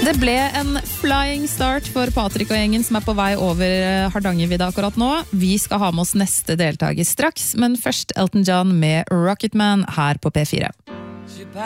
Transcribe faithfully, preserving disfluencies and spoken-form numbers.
Det ble en flying start for Patrick og gjengen som er på vei over Hardangervidda akkurat nå. Vi skal ha med oss neste deltaker straks, men først Elton John med Rocketman her på P fire.